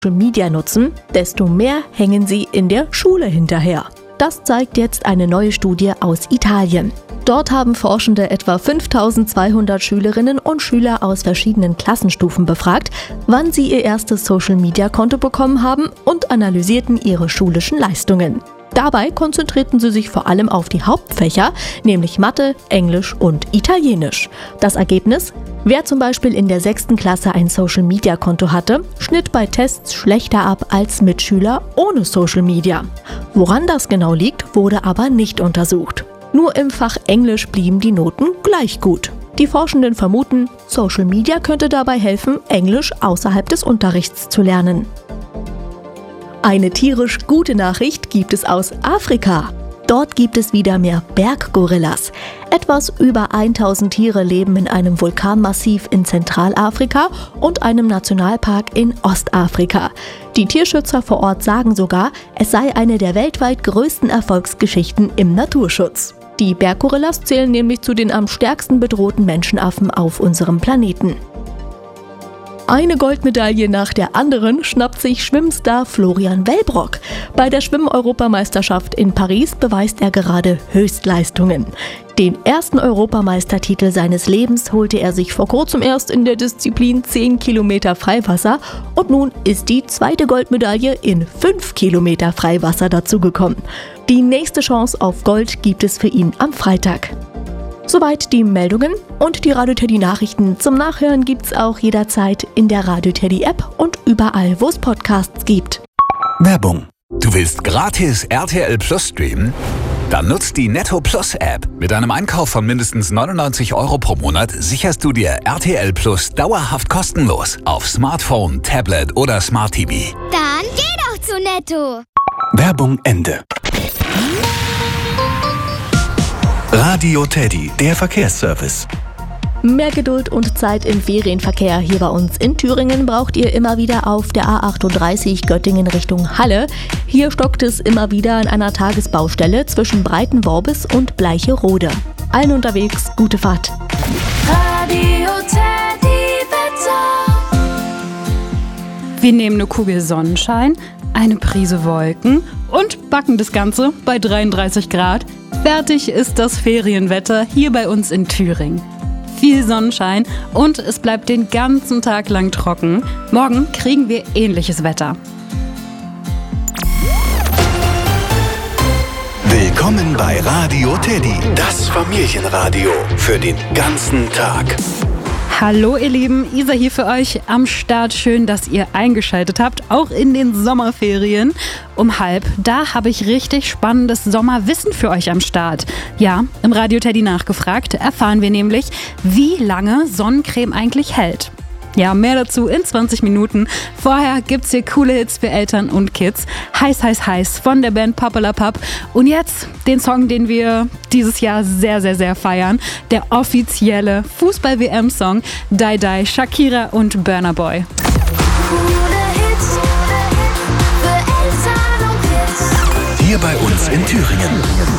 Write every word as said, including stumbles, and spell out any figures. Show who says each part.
Speaker 1: Media nutzen, desto mehr hängen sie in der Schule hinterher. Das zeigt jetzt eine neue Studie aus Italien. Dort haben Forschende etwa fünftausendzweihundert Schülerinnen und Schüler aus verschiedenen Klassenstufen befragt, wann sie ihr erstes Social-Media-Konto bekommen haben und analysierten ihre schulischen Leistungen. Dabei konzentrierten sie sich vor allem auf die Hauptfächer, nämlich Mathe, Englisch und Italienisch. Das Ergebnis? Wer zum Beispiel in der sechsten Klasse ein Social-Media-Konto hatte, schnitt bei Tests schlechter ab als Mitschüler ohne Social Media. Woran das genau liegt, wurde aber nicht untersucht. Nur im Fach Englisch blieben die Noten gleich gut. Die Forschenden vermuten, Social Media könnte dabei helfen, Englisch außerhalb des Unterrichts zu lernen. Eine tierisch gute Nachricht gibt es aus Afrika. Dort gibt es wieder mehr Berggorillas. Etwas über tausend Tiere leben in einem Vulkanmassiv in Zentralafrika und einem Nationalpark in Ostafrika. Die Tierschützer vor Ort sagen sogar, es sei eine der weltweit größten Erfolgsgeschichten im Naturschutz. Die Berggorillas zählen nämlich zu den am stärksten bedrohten Menschenaffen auf unserem Planeten. Eine Goldmedaille nach der anderen schnappt sich Schwimmstar Florian Wellbrock. Bei der Schwimm-Europameisterschaft in Paris beweist er gerade Höchstleistungen. Den ersten Europameistertitel seines Lebens holte er sich vor kurzem erst in der Disziplin zehn Kilometer Freiwasser und nun ist die zweite Goldmedaille in fünf Kilometer Freiwasser dazugekommen. Die nächste Chance auf Gold gibt es für ihn am Freitag. Soweit die Meldungen und die Radio Teddy Nachrichten zum Nachhören gibt's auch jederzeit in der Radio Teddy App und überall, wo es Podcasts gibt.
Speaker 2: Werbung. Du willst gratis R T L Plus streamen? Dann nutzt die Netto Plus App. Mit einem Einkauf von mindestens neunundneunzig Euro pro Monat sicherst du dir R T L Plus dauerhaft kostenlos auf Smartphone, Tablet oder Smart T V.
Speaker 3: Dann geh doch zu Netto.
Speaker 2: Werbung Ende. Radio Teddy, der Verkehrsservice.
Speaker 1: Mehr Geduld und Zeit im Ferienverkehr hier bei uns in Thüringen braucht ihr immer wieder auf der A achtunddreißig Göttingen Richtung Halle. Hier stockt es immer wieder an einer Tagesbaustelle zwischen Breitenworbis und Bleicherode. Allen unterwegs, gute Fahrt.
Speaker 4: Radio Teddy Wetter. Wir nehmen eine Kugel Sonnenschein, eine Prise Wolken und backen das Ganze bei dreiunddreißig Grad. Fertig ist das Ferienwetter hier bei uns in Thüringen. Viel Sonnenschein und es bleibt den ganzen Tag lang trocken. Morgen kriegen wir ähnliches Wetter.
Speaker 2: Willkommen bei Radio Teddy, das Familienradio für den ganzen Tag.
Speaker 4: Hallo ihr Lieben, Isa hier für euch am Start. Schön, dass ihr eingeschaltet habt, auch in den Sommerferien. Um halb, da habe ich richtig spannendes Sommerwissen für euch am Start. Ja, im Radio Teddy nachgefragt, erfahren wir nämlich, wie lange Sonnencreme eigentlich hält. Ja, mehr dazu in zwanzig Minuten. Vorher gibt's hier coole Hits für Eltern und Kids. Heiß, heiß, heiß von der Band Papalapap. Und jetzt den Song, den wir dieses Jahr sehr, sehr, sehr feiern. Der offizielle Fußball-W M-Song Die Die, Shakira und Burna Boy.
Speaker 2: Hier bei uns in Thüringen.